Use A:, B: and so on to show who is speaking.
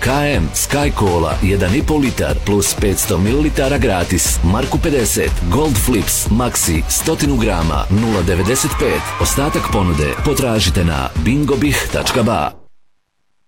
A: KM Sky Cola 1,5 litar plus 500 ml gratis. Marku 50 Gold Flips Maxi 100 grama 0,95. Ostatak ponude potražite na bingobih.ba.